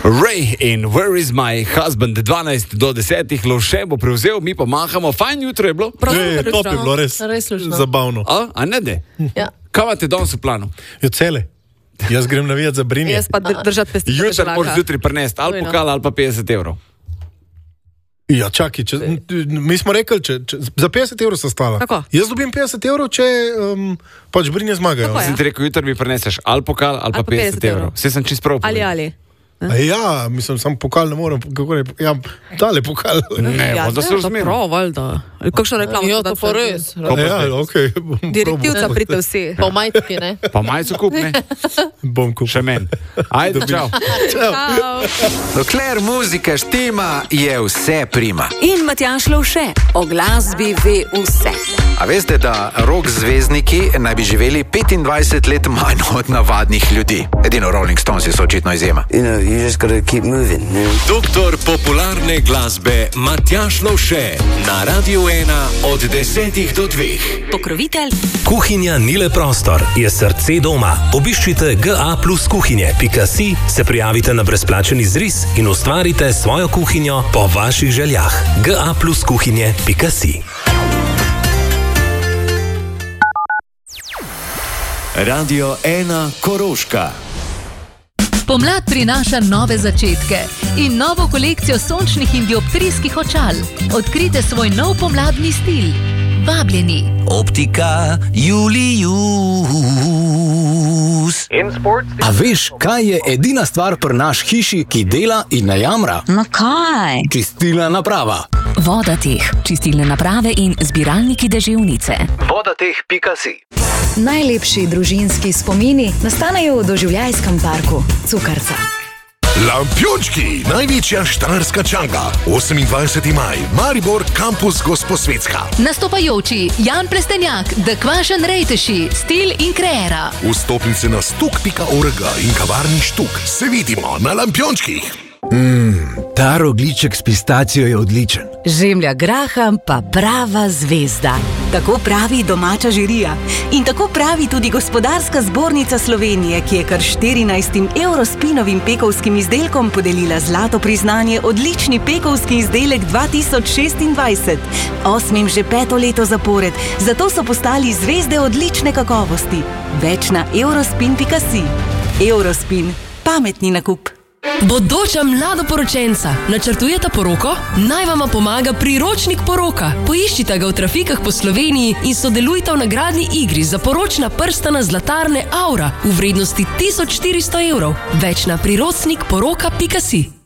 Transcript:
Ray in Where is my husband? 12 do 10, Lovše bo prevzel, mi pa mahamo. Fajn jutro je bilo. Top je bilo, res zabavno. A ne de? Ja. Kaj imate danes v planu? Jo cele. Jaz grem navijati za Brinje. Jaz pa držati pesti. Jutri moraš zjutraj prinesti ali pokal ali pa 50 evrov. Ja, čakaj, mi smo rekli, za 50 evrov se stala. Tako. Jaz dobim 50 evrov, če pač Brinje zmagajo. Sem ti rekel, jutri mi prineseš ali pokal ali pa 50 evrov. Vse sem čist prav povedal. Ali. Ja, mislim, sam pokal ne morem, kako je, ja, dale pokal. Ne, da se vzmerim. Prav, valjda. Kakšno reklamo? Ja, to pa res. Ja, okej. Direktivca prite vsi. Pa majtki, ne? Pa majco kup, ne? Bom kupil. Še men. Ajde, čau. Dokler muzika štima, je vse prima. In Matjaž Lovše o glasbi ve vse. A veste, da rock zvezdniki naj bi živeli 25 let manj od navadnih ljudi? Edino Rolling Stones so očitno izjema. You just gotta keep moving. Doktor popularne glasbe Matjaž Lovše na Radiu 1 od 10 do 2. Pokrovitelj Kuhinja ni le prostor, je srce doma. Obiščite ga+kuhinje.si, se prijavite na brezplačen izris in ustvarite svojo kuhinjo po vaših željah. ga+kuhinje.si. Radio 1 Koroška. Pomlad prinaša nove začetke in novo kolekcijo sončnih in dioptrijskih očal. Odkrite svoj nov pomladni stil. Vabljeni. Optika Julius. A veš, kaj je edina stvar pri naš hiši, ki dela in ne jamra? No kaj? Čistilna naprava. Vodateh, čistilne naprave in zbiralniki deževnice. Vodateh.si. Najlepši družinski spomini nastanejo v doživljajskem parku Cukrca. Lampiončki, največja štajerska čanga, 28. maj, Maribor, kampus Gosposvetska. Nastopajoči Jan Plestenjak, The Kvašen Rejteši, Stil in Kreera. Vstopnice na stuk.org in kavarni Štuk. Se vidimo na Lampiončkih. Ta rogljiček s pistacijo je odličen. Žemlja graham pa prava zvezda. Tako pravi domača žirija. In tako pravi tudi Gospodarska zbornica Slovenije, ki je kar 14 Eurospinovim pekovskim izdelkom podelila zlato priznanje odlični pekovski izdelek 2026. 8. že 5. leto zapored, zato so postali zvezde odlične kakovosti. Več na eurospin.si. Eurospin. Pametni nakup. Bodoča mladoporočenca, načrtujeta poroko? Naj vama pomaga priročnik poroka. Poiščite ga v trafikah po Sloveniji in sodelujte v nagradni igri za poročna prstana zlatarne Aura v vrednosti 1400 evrov. Več na priročnikporoka.si.